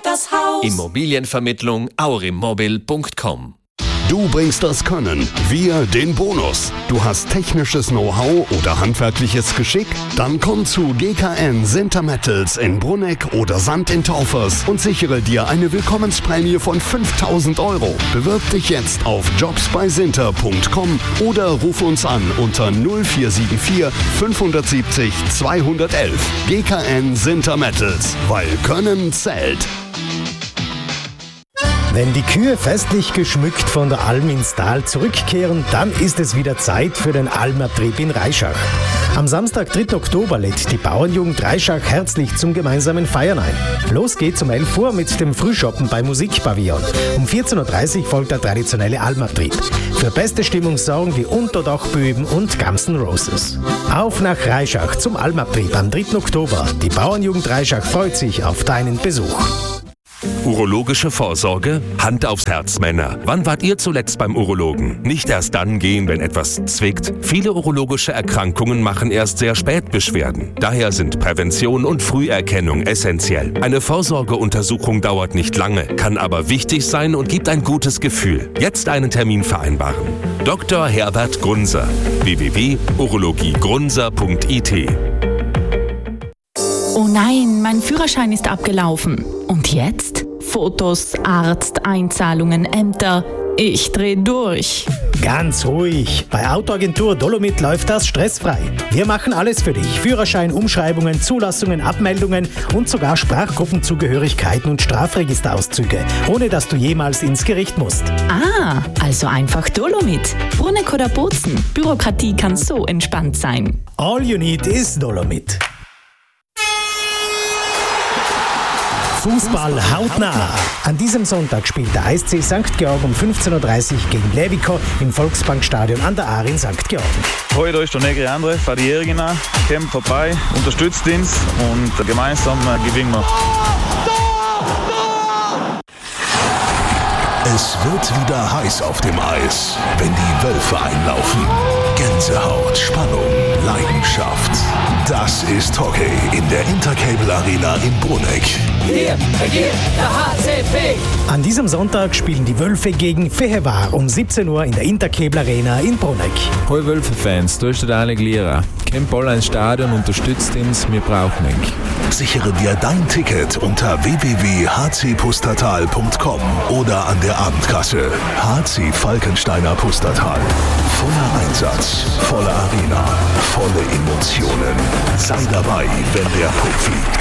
das Haus. Immobilienvermittlung aurimmobil.com. Du bringst das Können, wir den Bonus. Du hast technisches Know-how oder handwerkliches Geschick? Dann komm zu GKN Sintermettals in Brunegg oder Sand in Taufers und sichere dir eine Willkommensprämie von 5.000 €. Bewirb dich jetzt auf jobsbeisinter.com oder ruf uns an unter 0474 570 211. GKN Sintermettals, weil Können zählt. Wenn die Kühe festlich geschmückt von der Alm ins Tal zurückkehren, dann ist es wieder Zeit für den Almabtrieb in Reischach. Am Samstag, 3. Oktober, lädt die Bauernjugend Reischach herzlich zum gemeinsamen Feiern ein. Los geht's um 11 Uhr mit dem Frühschoppen bei Musikpavillon. Um 14.30 Uhr folgt der traditionelle Almabtrieb. Für beste Stimmung sorgen die Unterdachböben und Guns N' Roses. Auf nach Reischach zum Almabtrieb am 3. Oktober. Die Bauernjugend Reischach freut sich auf deinen Besuch. Urologische Vorsorge? Hand aufs Herz, Männer. Wann wart ihr zuletzt beim Urologen? Nicht erst dann gehen, wenn etwas zwickt. Viele urologische Erkrankungen machen erst sehr spät Beschwerden. Daher sind Prävention und Früherkennung essentiell. Eine Vorsorgeuntersuchung dauert nicht lange, kann aber wichtig sein und gibt ein gutes Gefühl. Jetzt einen Termin vereinbaren. Dr. Herbert Grunser. www.urologiegrunser.it. Oh nein, mein Führerschein ist abgelaufen. Und jetzt? Fotos, Arzt, Einzahlungen, Ämter. Ich dreh durch. Ganz ruhig. Bei Autoagentur Dolomit läuft das stressfrei. Wir machen alles für dich. Führerschein, Umschreibungen, Zulassungen, Abmeldungen und sogar Sprachgruppenzugehörigkeiten und Strafregisterauszüge, ohne dass du jemals ins Gericht musst. Ah, also einfach Dolomit. Brunegg oder Bozen. Bürokratie kann so entspannt sein. All you need is Dolomit. Fußball hautnah. An diesem Sonntag spielt der ASC St. Georg um 15.30 Uhr gegen Levico im Volksbankstadion an der Ahr in St. Georgen. Hoi, da ist der Negri Andre, für die Jährigen. Kommt vorbei, unterstützt uns und gemeinsam gewinnen wir. Es wird wieder heiß auf dem Eis, wenn die Wölfe einlaufen. Gänsehaut, Spannung, Leidenschaft. Das ist Hockey in der Intercable Arena in Brunegg. Wir regiert der HCP. An diesem Sonntag spielen die Wölfe gegen Fehevar um 17 Uhr in der Intercable Arena in Brunegg. Hallo Wölfe-Fans, da ist der Daniel Gliera. Kommt alle ins Stadion, unterstützt uns, wir brauchen euch. Sichere dir dein Ticket unter www.hcpustertal.com oder an der Abendkasse. HC Falkensteiner Pustertal. Voller Einsatz, volle Arena, volle Emotionen. Sei dabei, wenn der Puck fliegt.